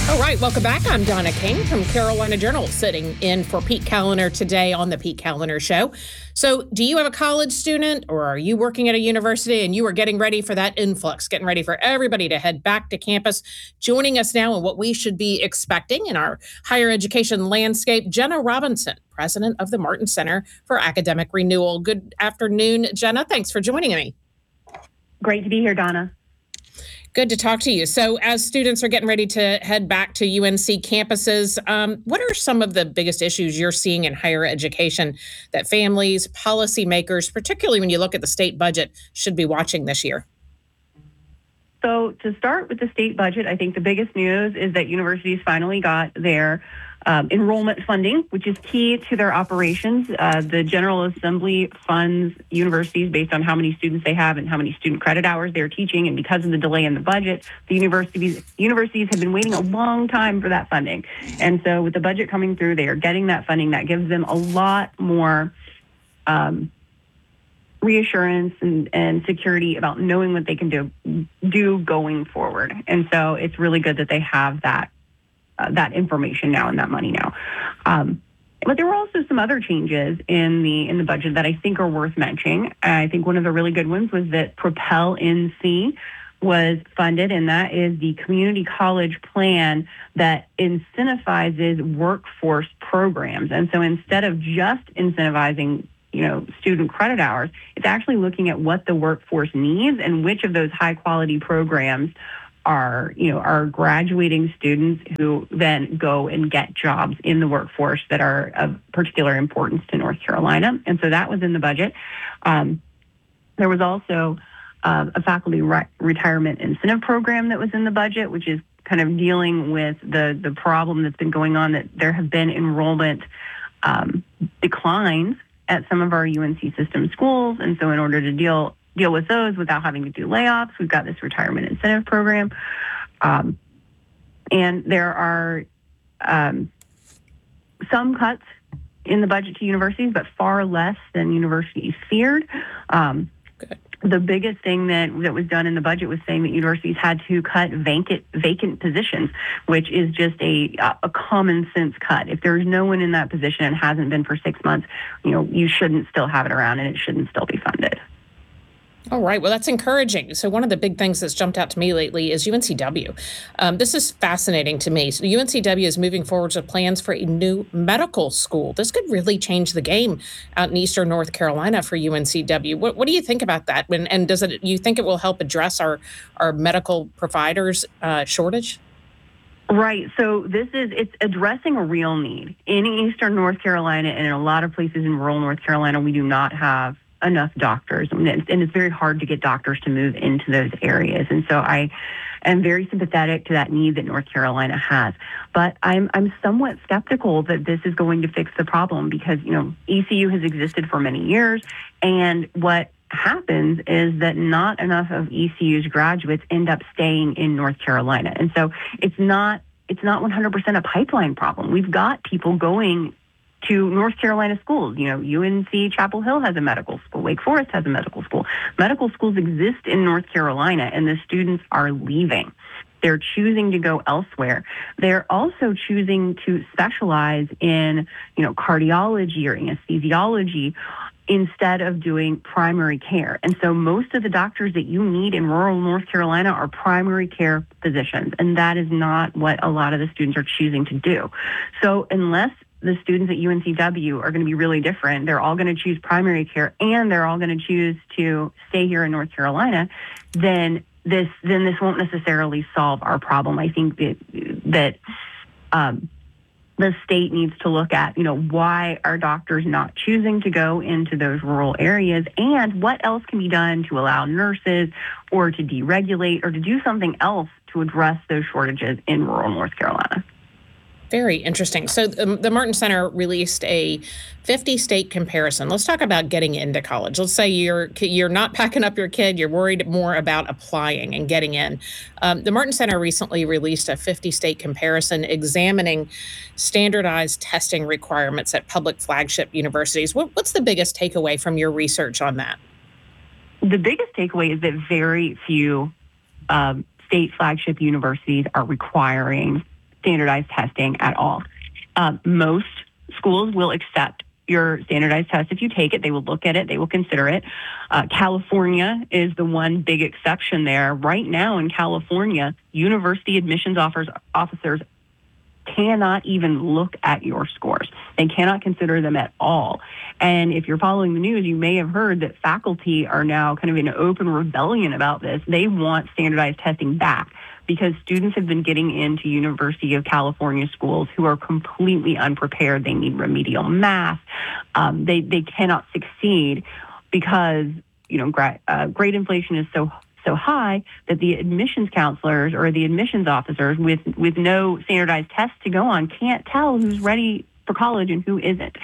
All right, welcome back. I'm Donna King from Carolina Journal, sitting in for Pete Kaliner today on the Pete Kaliner Show. So, do you have a college student, or are you working at a university and you are getting ready for that influx, getting ready for everybody to head back to campus? Joining us now on what we should be expecting in our higher education landscape, Jenna Robinson, president of the Martin Center for Academic Renewal. Good afternoon, Jenna. Thanks for joining me. Great to be here, Donna. Good to talk to you. So as students are getting ready to head back to UNC campuses, what are some of the biggest issues you're seeing in higher education that families, policymakers, particularly when you look at the state budget, should be watching this year? So to start with the state budget, I think the biggest news is that universities finally got their enrollment funding, which is key to their operations. The General Assembly funds universities based on how many students they have and how many student credit hours they're teaching. And because of the delay in the budget, the universities have been waiting a long time for that funding. And so with the budget coming through, they are getting that funding. That gives them a lot more reassurance and security about knowing what they can do going forward. And so it's really good that they have that information now and that money now. But there were also some other changes in the budget that I think are worth mentioning. I think one of the really good ones was that Propel NC was funded, and that is the community college plan that incentivizes workforce programs. And so instead of just incentivizing student credit hours, it's actually looking at what the workforce needs and which of those high quality programs are graduating students who then go and get jobs in the workforce that are of particular importance to North Carolina. And so that was in the budget. There was also a faculty retirement incentive program that was in the budget, which is kind of dealing with the problem that's been going on, that there have been enrollment declines at some of our UNC system schools. And so in order to deal with those without having to do layoffs, we've got this retirement incentive program. And there are some cuts in the budget to universities, but far less than universities feared. The biggest thing that was done in the budget was saying that universities had to cut vacant positions, which is just a common sense cut. If there's no one in that position and hasn't been for 6 months, you shouldn't still have it around and it shouldn't still be funded. All right. Well, that's encouraging. So one of the big things that's jumped out to me lately is UNCW. This is fascinating to me. So UNCW is moving forward with plans for a new medical school. This could really change the game out in Eastern North Carolina for UNCW. What do you think about that? And you think it will help address our medical providers shortage? Right. So it's addressing a real need. In Eastern North Carolina and in a lot of places in rural North Carolina, we do not have enough doctors, and it's very hard to get doctors to move into those areas. And so I am very sympathetic to that need that North Carolina has. But I'm somewhat skeptical that this is going to fix the problem because, ECU has existed for many years, and what happens is that not enough of ECU's graduates end up staying in North Carolina. And so it's not 100% a pipeline problem. We've got people going to North Carolina schools. UNC Chapel Hill has a medical school. Wake Forest has a medical school. Medical schools exist in North Carolina, and the students are leaving. They're choosing to go elsewhere. They're also choosing to specialize in, cardiology or anesthesiology instead of doing primary care. And so most of the doctors that you need in rural North Carolina are primary care physicians, and that is not what a lot of the students are choosing to do. So unless the students at UNCW are going to be really different, they're all going to choose primary care and they're all going to choose to stay here in North Carolina, then this won't necessarily solve our problem. I think that the state needs to look at, why are doctors not choosing to go into those rural areas, and what else can be done to allow nurses or to deregulate or to do something else to address those shortages in rural North Carolina. Very interesting. So the Martin Center released a 50-state comparison. Let's talk about getting into college. Let's say you're not packing up your kid. You're worried more about applying and getting in. The Martin Center recently released a 50-state comparison examining standardized testing requirements at public flagship universities. What's the biggest takeaway from your research on that? The biggest takeaway is that very few state flagship universities are requiring standardized testing at all. Most schools will accept your standardized test. If you take it, they will look at it, they will consider it. California is the one big exception there. Right now in California, university admissions officers cannot even look at your scores. They cannot consider them at all. And if you're following the news, you may have heard that faculty are now kind of in open rebellion about this. They want standardized testing back because students have been getting into University of California schools who are completely unprepared. They need remedial math. They cannot succeed because, grade inflation is so high that the admissions counselors or the admissions officers with no standardized tests to go on can't tell who's ready for college and who isn't.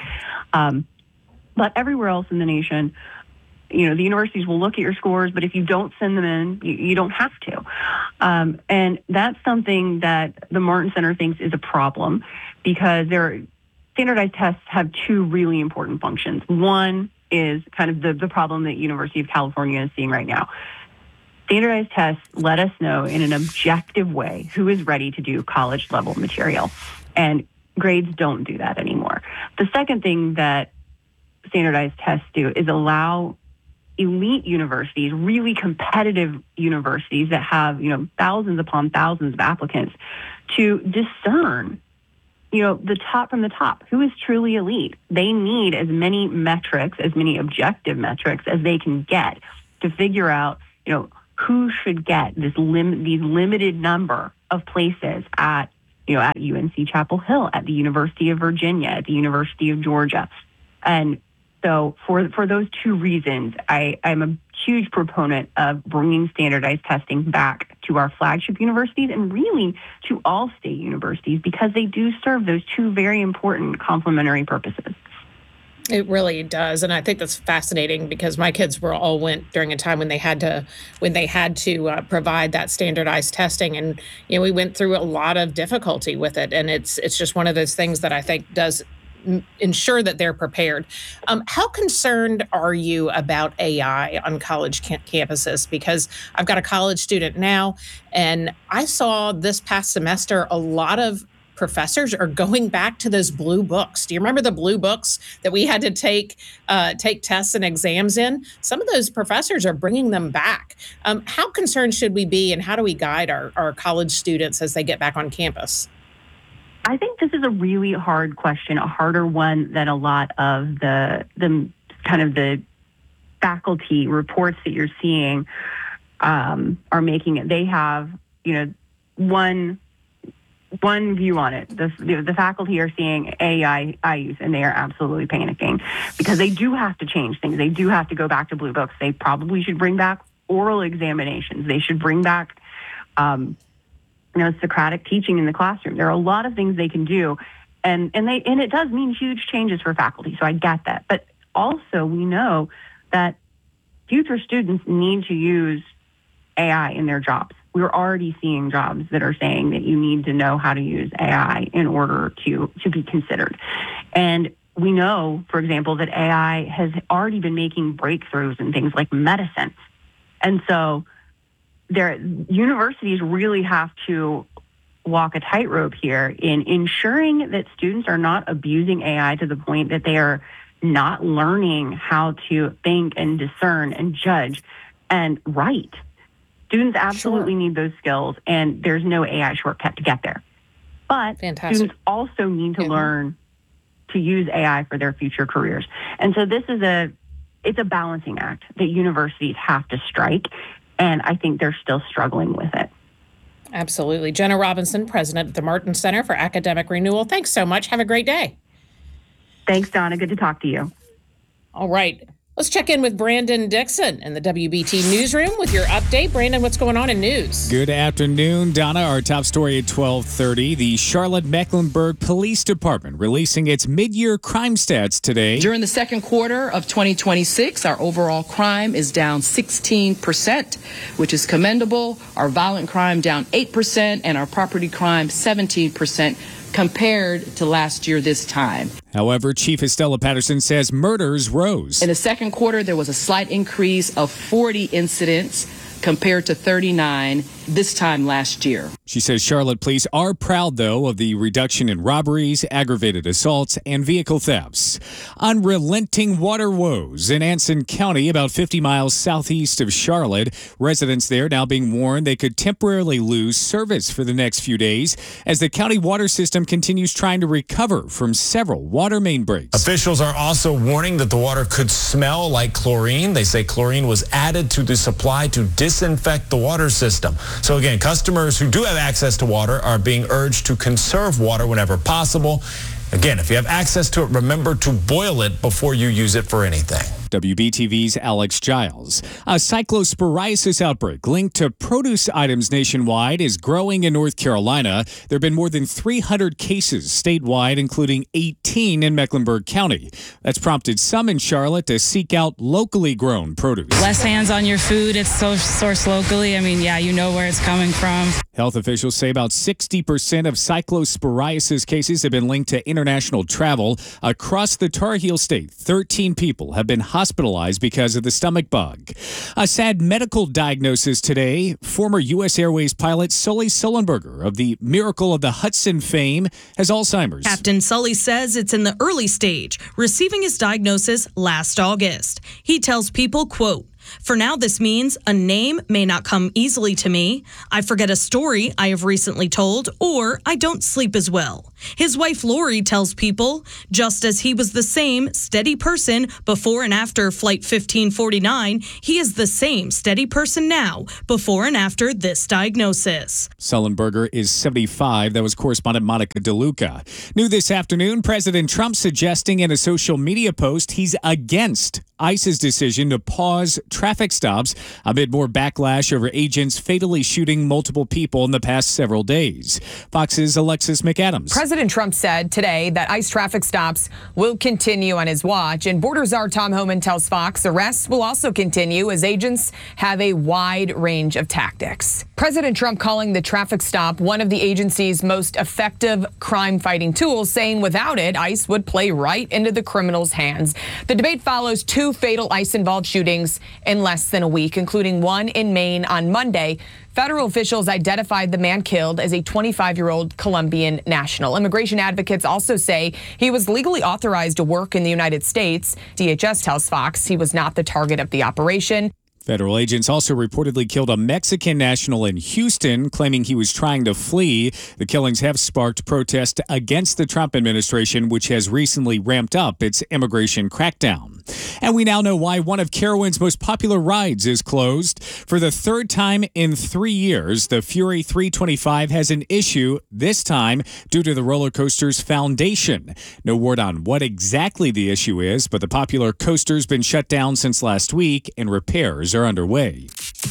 But everywhere else in the nation, the universities will look at your scores, but if you don't send them in, you don't have to. And that's something that the Martin Center thinks is a problem because standardized tests have two really important functions. One is kind of the problem that University of California is seeing right now. Standardized tests let us know in an objective way who is ready to do college-level material, and grades don't do that anymore. The second thing that standardized tests do is allow elite universities, really competitive universities that have, thousands upon thousands of applicants, to discern, the top from the top, who is truly elite. They need as many metrics, as many objective metrics as they can get to figure out, who should get these limited number of places at UNC Chapel Hill, at the University of Virginia, at the University of Georgia. And so for those two reasons, I'm a huge proponent of bringing standardized testing back to our flagship universities and really to all state universities because they do serve those two very important complementary purposes. It really does, and I think that's fascinating because my kids all went during a time when they had to provide that standardized testing, and we went through a lot of difficulty with it, and it's just one of those things that I think does ensure that they're prepared. How concerned are you about AI on college campuses? Because I've got a college student now, and I saw this past semester a lot of professors are going back to those blue books. Do you remember the blue books that we had to take tests and exams in? Some of those professors are bringing them back. How concerned should we be, and how do we guide our college students as they get back on campus? I think this is a really hard question, a harder one than a lot of the kind of the faculty reports that you're seeing are making it. They have, one view on it. The faculty are seeing AI use, and they are absolutely panicking because they do have to change things. They do have to go back to blue books. They probably should bring back oral examinations. They should bring back, Socratic teaching in the classroom. There are a lot of things they can do, and it does mean huge changes for faculty. So I get that, but also we know that future students need to use AI in their jobs. We're already seeing jobs that are saying that you need to know how to use AI in order to be considered. And we know, for example, that AI has already been making breakthroughs in things like medicine. And so universities really have to walk a tightrope here in ensuring that students are not abusing AI to the point that they are not learning how to think and discern and judge and write. Students absolutely need those skills, and there's no AI shortcut to get there. But students also need to learn to use AI for their future careers. And so this is it's a balancing act that universities have to strike, and I think they're still struggling with it. Absolutely. Jenna Robinson, president of the Martin Center for Academic Renewal. Thanks so much. Have a great day. Thanks, Donna. Good to talk to you. All right. Let's check in with Brandon Dixon in the WBT newsroom with your update. Brandon, what's going on in news? Good afternoon, Donna. Our top story at 12:30. The Charlotte-Mecklenburg Police Department releasing its mid-year crime stats today. During the second quarter of 2026, our overall crime is down 16%, which is commendable. Our violent crime down 8%, and our property crime 17%. Compared to last year this time. However, Chief Estella Patterson says murders rose. In the second quarter, there was a slight increase of 40 incidents. compared to 39 this time last year. She says Charlotte police are proud, though, of the reduction in robberies, aggravated assaults, and vehicle thefts. Unrelenting water woes in Anson County, about 50 miles southeast of Charlotte. Residents there now being warned they could temporarily lose service for the next few days as the county water system continues trying to recover from several water main breaks. Officials are also warning that the water could smell like chlorine. They say chlorine was added to the supply to disinfect the water system. So again, customers who do have access to water are being urged to conserve water whenever possible. Again, if you have access to it, remember to boil it before you use it for anything. WBTV's Alex Giles. A cyclosporiasis outbreak linked to produce items nationwide is growing in North Carolina. There have been more than 300 cases statewide, including 18 in Mecklenburg County. That's prompted some in Charlotte to seek out locally grown produce. Less hands on your food. It's sourced locally. I mean, yeah, you know where it's coming from. Health officials say about 60% of cyclosporiasis cases have been linked to international travel. Across the Tar Heel State, 13 people have been hospitalized because of the stomach bug. A sad medical diagnosis today. Former U.S. Airways pilot Sully Sullenberger of the Miracle of the Hudson fame has Alzheimer's. Captain Sully says it's in the early stage, receiving his diagnosis last August. He tells people, quote, "For now, this means a name may not come easily to me. I forget a story I have recently told, or I don't sleep as well." His wife, Lori, tells people, just as he was the same steady person before and after Flight 1549, he is the same steady person now, before and after this diagnosis. Sullenberger is 75. That was correspondent Monica DeLuca. New this afternoon, President Trump suggesting in a social media post he's against ICE's decision to pause traffic stops amid more backlash over agents fatally shooting multiple people in the past several days. Fox's Alexis McAdams. President Trump said today that ICE traffic stops will continue on his watch, and Border Czar Tom Homan tells Fox arrests will also continue as agents have a wide range of tactics. President Trump calling the traffic stop one of the agency's most effective crime-fighting tools, saying without it, ICE would play right into the criminals' hands. The debate follows two fatal ICE-involved shootings in less than a week, including one in Maine on Monday. Federal officials identified the man killed as a 25-year-old Colombian national. Immigration advocates also say he was legally authorized to work in the United States. DHS tells Fox he was not the target of the operation. Federal agents also reportedly killed a Mexican national in Houston, claiming he was trying to flee. The killings have sparked protest against the Trump administration, which has recently ramped up its immigration crackdown. And we now know why one of Carowind's most popular rides is closed. For the third time in 3 years, the Fury 325 has an issue, this time due to the roller coaster's foundation. No word on what exactly the issue is, but the popular coaster's been shut down since last week and repairs are underway.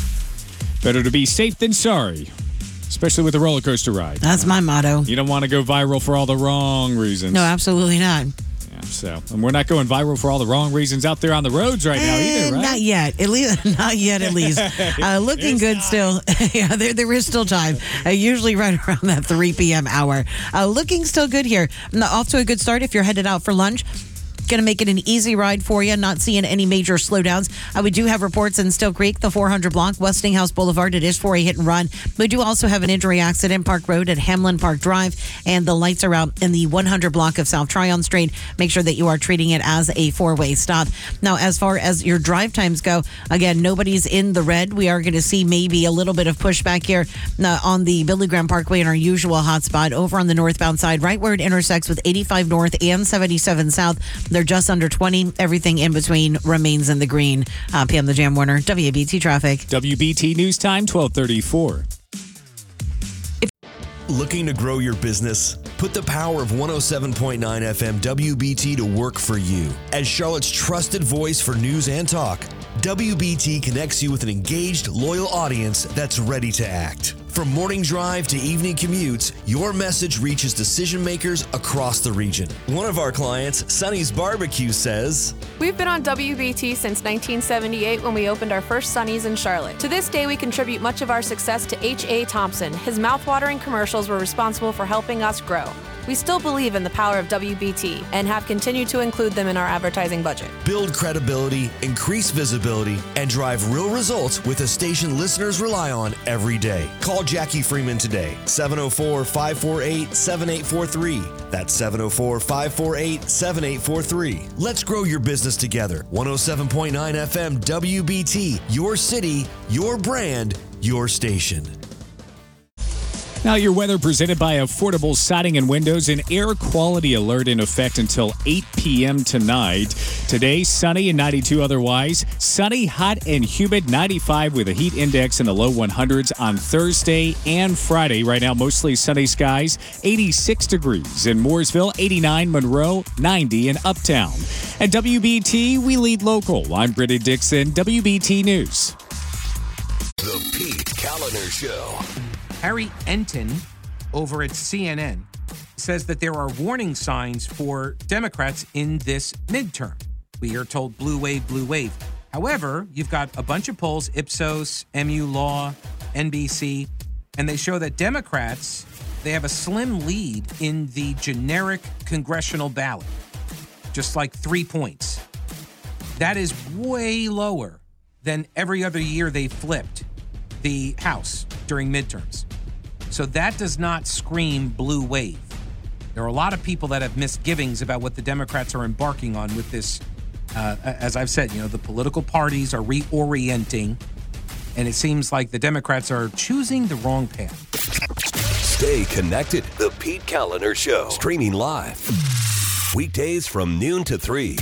Better to be safe than sorry, especially with a roller coaster ride. That's my motto. You don't want to go viral for all the wrong reasons. No, absolutely not. And we're not going viral for all the wrong reasons out there on the roads right now either, right? Not yet. At least, not yet. At least, looking good still. Yeah, there is still time. Usually right around that 3 p.m. hour. Looking still good here. Off to a good start if you're headed out for lunch. Going to make it an easy ride for you. Not seeing any major slowdowns. We do have reports in Still Creek, the 400 block, Westinghouse Boulevard. It is for a hit and run. We do also have an injury accident, Park Road at Hamlin Park Drive, and the lights are out in the 100 block of South Tryon Street. Make sure that you are treating it as a four-way stop. Now, as far as your drive times go, again, nobody's in the red. We are going to see maybe a little bit of pushback here on the Billy Graham Parkway in our usual hotspot over on the northbound side, right where it intersects with 85 North and 77 South. They're just under 20. Everything in between remains in the green. PM the Jam Warner, WBT Traffic. WBT News Time, 12:34. Looking to grow your business? Put the power of 107.9 FM WBT to work for you. As Charlotte's trusted voice for news and talk, WBT connects you with an engaged, loyal audience that's ready to act. From morning drive to evening commutes, your message reaches decision makers across the region. One of our clients, Sonny's Barbecue, says, "We've been on WBT since 1978 when we opened our first Sonny's in Charlotte. To this day, we contribute much of our success to H.A. Thompson. His mouthwatering commercials were responsible for helping us grow. We still believe in the power of WBT and have continued to include them in our advertising budget. Build credibility, increase visibility, and drive real results with a station listeners rely on every day. Call Jackie Freeman today, 704-548-7843. That's 704-548-7843. Let's grow your business together. 107.9 FM WBT, your city, your brand, your station. Now, your weather presented by Affordable Siding and Windows. An air quality alert in effect until 8 p.m. tonight. Today, sunny and 92 otherwise. Sunny, hot, and humid, 95 with a heat index in the low 100s on Thursday and Friday. Right now, mostly sunny skies, 86 degrees in Mooresville, 89 Monroe, 90 in Uptown. At WBT, we lead local. I'm Brittany Dixon, WBT News. The Pete Kaliner Show. Harry Enton over at CNN says that there are warning signs for Democrats in this midterm. We are told blue wave, blue wave. However, you've got a bunch of polls, Ipsos, MU Law, NBC, and they show that Democrats, they have a slim lead in the generic congressional ballot, just like 3 points. That is way lower than every other year they flipped the House during midterms. So that does not scream blue wave. There are a lot of people that have misgivings about what the Democrats are embarking on with this. As I've said, the political parties are reorienting, and it seems like the Democrats are choosing the wrong path. Stay connected. The Pete Kaliner Show. Streaming live. Weekdays from noon to 3.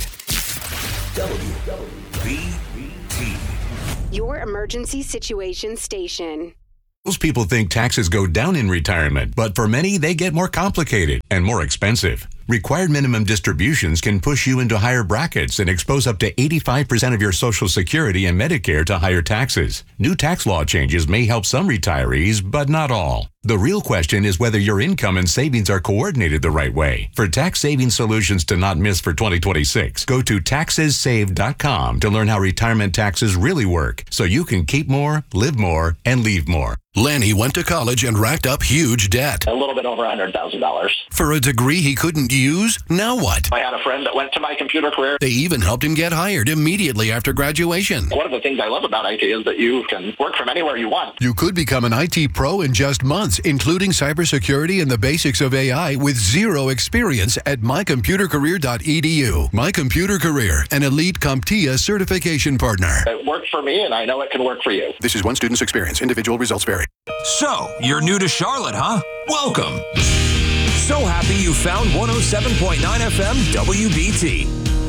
WBT. Your emergency situation station. Most people think taxes go down in retirement, but for many, they get more complicated and more expensive. Required minimum distributions can push you into higher brackets and expose up to 85% of your Social Security and Medicare to higher taxes. New tax law changes may help some retirees, but not all. The real question is whether your income and savings are coordinated the right way. For tax saving solutions to not miss for 2026, go to taxessave.com to learn how retirement taxes really work so you can keep more, live more, and leave more. Lanny went to college and racked up huge debt. A little bit over $100,000. For a degree he couldn't use? Now what? I had a friend that went to My Computer Career. They even helped him get hired immediately after graduation. One of the things I love about IT is that you can work from anywhere you want. You could become an IT pro in just months, including cybersecurity and the basics of AI with zero experience at mycomputercareer.edu. My Computer Career, an elite CompTIA certification partner. It worked for me, and I know it can work for you. This is one student's experience. Individual results vary. So, you're new to Charlotte, huh? Welcome. So happy you found 107.9 FM WBT.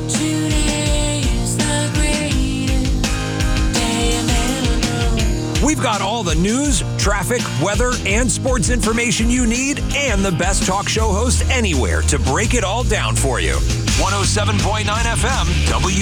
We've got all the news, traffic, weather, and sports information you need, and the best talk show host anywhere to break it all down for you. 107.9 FM WBT.